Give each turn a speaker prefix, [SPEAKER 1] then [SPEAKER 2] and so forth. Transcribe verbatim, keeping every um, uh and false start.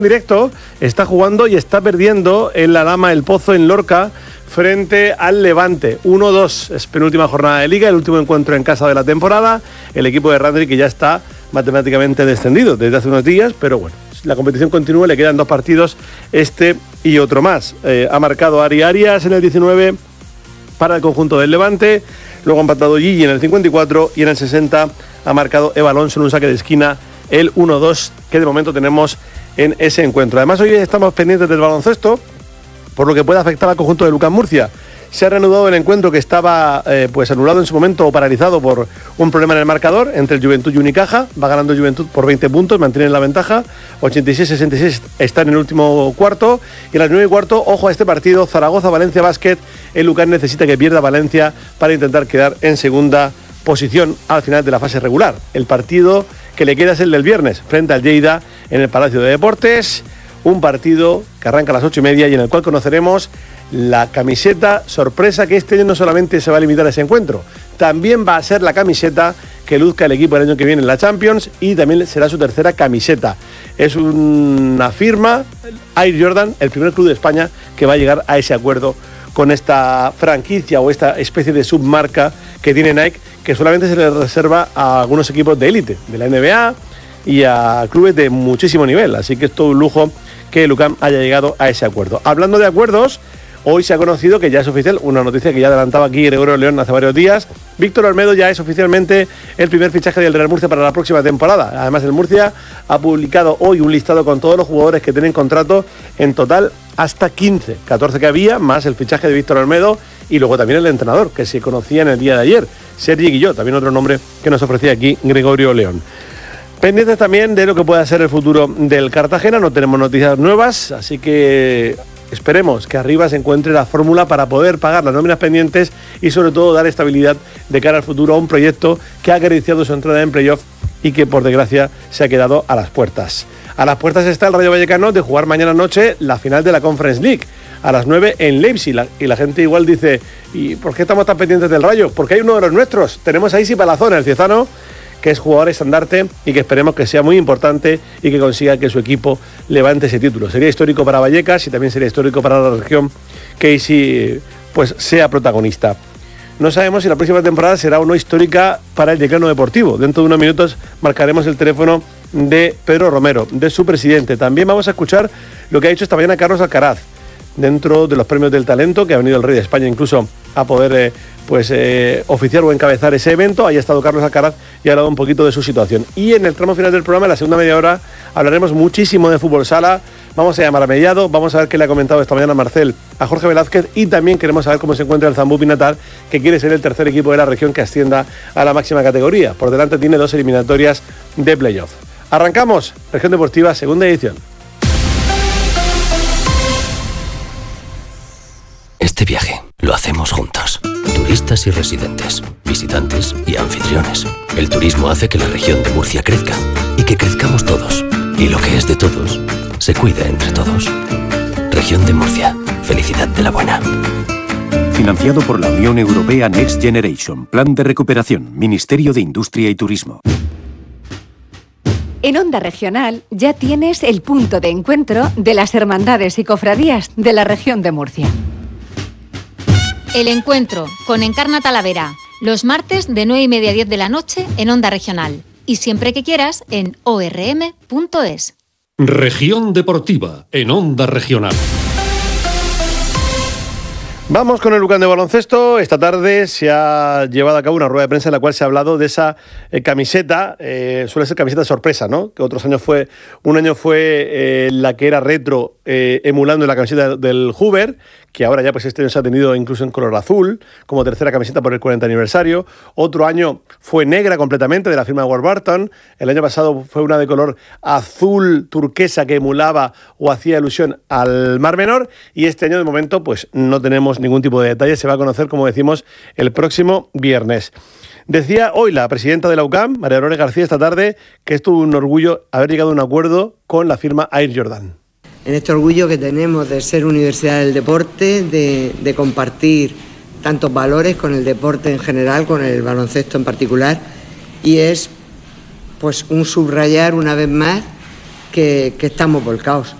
[SPEAKER 1] Directo está jugando y está perdiendo en la Lama El Pozo en Lorca frente al Levante. uno dos, es penúltima jornada de Liga, el último encuentro en casa de la temporada. El equipo de Randri que ya está matemáticamente descendido desde hace unos días, pero bueno, la competición continúa, le quedan dos partidos, este y otro más. Eh, ha marcado Ari Arias en el diecinueve para el conjunto del Levante, luego ha empatado Gigi en el cincuenta y cuatro y en el sesenta ha marcado Eva Alonso en un saque de esquina el uno dos que de momento tenemos en ese encuentro. Además, hoy estamos pendientes del baloncesto, por lo que puede afectar al conjunto de Lucas Murcia. Se ha reanudado el encuentro que estaba eh, pues anulado en su momento o paralizado por un problema en el marcador entre el Juventud y Unicaja. Va ganando Juventud por veinte puntos, mantienen la ventaja. ochenta y seis sesenta y seis está en el último cuarto. Y a las nueve y cuarto, ojo a este partido, Zaragoza-Valencia Basket. El Lucas necesita que pierda Valencia para intentar quedar en segunda posición al final de la fase regular. El partido que le queda es el del viernes, frente al Lleida en el Palacio de Deportes. Un partido que arranca a las ocho y media y en el cual conoceremos la camiseta sorpresa que este año no solamente se va a limitar a ese encuentro, también va a ser la camiseta que luzca el equipo el año que viene en la Champions y también será su tercera camiseta. Es una firma, Air Jordan, el primer club de España que va a llegar a ese acuerdo con esta franquicia o esta especie de submarca que tiene Nike, que solamente se le reserva a algunos equipos de élite, de la N B A y a clubes de muchísimo nivel. Así que es todo un lujo que Lucam haya llegado a ese acuerdo. Hablando de acuerdos, hoy se ha conocido que ya es oficial, una noticia que ya adelantaba aquí Gregorio León hace varios días. Víctor Olmedo ya es oficialmente el primer fichaje del Real Murcia para la próxima temporada. Además, el Murcia ha publicado hoy un listado con todos los jugadores que tienen contrato, en total hasta quince, catorce que había, más el fichaje de Víctor Olmedo y luego también el entrenador, que se conocía en el día de ayer, Sergi Guillot, también otro nombre que nos ofrecía aquí Gregorio León. Pendientes también de lo que pueda ser el futuro del Cartagena, no tenemos noticias nuevas, así que esperemos que arriba se encuentre la fórmula para poder pagar las nóminas pendientes y sobre todo dar estabilidad de cara al futuro a un proyecto que ha acariciado su entrada en playoff y que por desgracia se ha quedado a las puertas. A las puertas está el Rayo Vallecano de jugar mañana noche la final de la Conference League a las nueve en Leipzig, y la gente igual dice, ¿y por qué estamos tan pendientes del Rayo? Porque hay uno de los nuestros, tenemos a Isi Palazón, el ciezano, que es jugador estandarte y que esperemos que sea muy importante y que consiga que su equipo levante ese título. Sería histórico para Vallecas y también sería histórico para la región que Isi pues sea protagonista. No sabemos si la próxima temporada será o no histórica para el Decano Deportivo. Dentro de unos minutos marcaremos el teléfono de Pedro Romero, de su presidente. También vamos a escuchar lo que ha dicho esta mañana Carlos Alcaraz dentro de los premios del talento, que ha venido el Rey de España incluso a poder eh, pues eh, oficiar o encabezar ese evento. Ahí ha estado Carlos Alcaraz y ha hablado un poquito de su situación. Y en el tramo final del programa, en la segunda media hora, hablaremos muchísimo de fútbol sala. Vamos a llamar a Mellado, vamos a ver qué le ha comentado esta mañana Marcel a Jorge Velázquez y también queremos saber cómo se encuentra el Zambú Pinatar, que quiere ser el tercer equipo de la región que ascienda a la máxima categoría. Por delante tiene dos eliminatorias de playoff. Arrancamos, Región Deportiva, segunda edición.
[SPEAKER 2] Este viaje lo hacemos juntos. Turistas y residentes, visitantes y anfitriones. El turismo hace que la región de Murcia crezca y que crezcamos todos. Y lo que es de todos, se cuida entre todos. Región de Murcia. Felicidad de la buena.
[SPEAKER 3] Financiado por la Unión Europea Next Generation. Plan de recuperación. Ministerio de Industria y Turismo.
[SPEAKER 4] En Onda Regional ya tienes el punto de encuentro de las hermandades y cofradías de la región de Murcia.
[SPEAKER 5] El encuentro con Encarna Talavera, los martes de nueve y media a diez de la noche en Onda Regional y siempre que quieras en o r m punto es.
[SPEAKER 6] Región Deportiva en Onda Regional.
[SPEAKER 1] Vamos con el Lucán de baloncesto. Esta tarde se ha llevado a cabo una rueda de prensa en la cual se ha hablado de esa eh, camiseta, eh, suele ser camiseta sorpresa, ¿no? Que otros años fue, un año fue eh, la que era retro, eh, emulando la camiseta del Hoover, que ahora ya pues este año se ha tenido incluso en color azul, como tercera camiseta por el cuarenta aniversario. Otro año fue negra completamente, de la firma Warburton. El año pasado fue una de color azul turquesa que emulaba o hacía alusión al Mar Menor. Y este año de momento pues no tenemos ningún tipo de detalle. Se va a conocer, como decimos, el próximo viernes. Decía hoy la presidenta de la U C A M, María Dolores García, esta tarde, que es todo un orgullo haber llegado a un acuerdo con la firma Air Jordan.
[SPEAKER 7] En este orgullo que tenemos de ser Universidad del Deporte, de, de compartir tantos valores con el deporte en general, con el baloncesto en particular, y es pues un subrayar una vez más que, que estamos volcados.